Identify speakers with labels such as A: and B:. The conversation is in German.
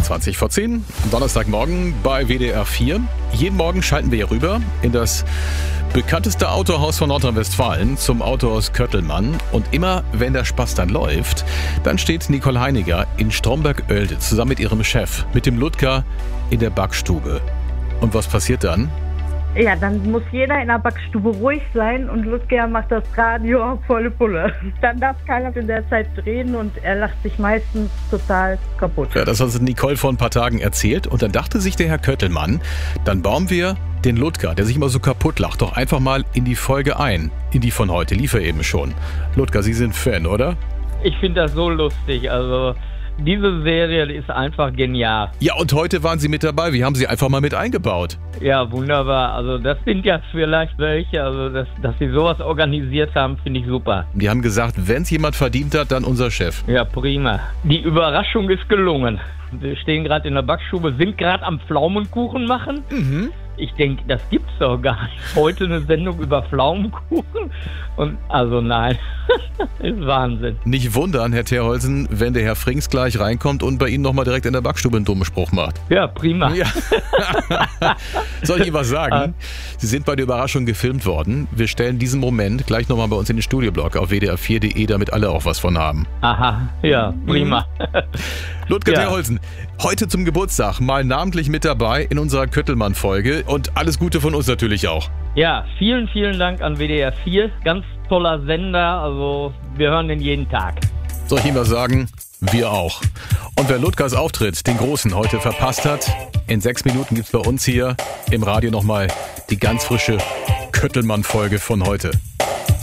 A: 20 vor 10, Donnerstagmorgen bei WDR 4. Jeden Morgen schalten wir hier rüber in das bekannteste Autohaus von Nordrhein-Westfalen, zum Autohaus Köttelmann. Und immer, wenn der Spaß dann läuft, dann steht Nicole Heiniger in Stromberg-Oelde zusammen mit ihrem Chef, mit dem Ludger, in der Backstube. Und was passiert dann?
B: Ja, dann muss jeder in der Backstube ruhig sein und Ludger macht das Radio auf volle Pulle. Dann darf keiner in der Zeit reden und er lacht sich meistens total kaputt.
A: Ja, das hat Nicole vor ein paar Tagen erzählt und dann dachte sich der Herr Köttelmann, dann bauen wir den Ludger, der sich immer so kaputt lacht, doch einfach mal in die Folge ein. In die von heute, lief er eben schon. Ludger, Sie sind Fan, oder?
C: Ich finde das so lustig, also diese Serie ist einfach genial.
A: Ja, und heute waren Sie mit dabei. Wie haben Sie einfach mal mit eingebaut?
C: Ja, wunderbar. Also das sind ja vielleicht welche, also dass Sie sowas organisiert haben, finde ich super.
A: Die haben gesagt, wenn es jemand verdient hat, dann unser Chef.
C: Ja, prima. Die Überraschung ist gelungen. Wir stehen gerade in der Backstube, sind gerade am Pflaumenkuchen machen.
A: Mhm.
C: Ich denke, das gibt's doch gar nicht. Heute eine Sendung über Pflaumenkuchen. Und also nein, ist Wahnsinn.
A: Nicht wundern, Herr Terholzen, wenn der Herr Frings gleich reinkommt und bei Ihnen nochmal direkt in der Backstube einen dummen Spruch macht.
C: Ja, prima.
A: Ja. Soll ich Ihnen was sagen? Sie sind bei der Überraschung gefilmt worden. Wir stellen diesen Moment gleich nochmal bei uns in den Studioblock auf wdr4.de, damit alle auch was von haben.
C: Aha, ja, prima.
A: Ludger Terholzen, heute zum Geburtstag mal namentlich mit dabei in unserer Köttelmann-Folge und alles Gute von uns natürlich auch.
C: Ja, vielen, vielen Dank an WDR 4. Ganz toller Sender, also wir hören den jeden Tag.
A: Soll ich Ihnen was sagen? Wir auch. Und wer Ludgers Auftritt, den Großen, heute verpasst hat, in 6 Minuten gibt's bei uns hier im Radio nochmal die ganz frische Köttelmann-Folge von heute.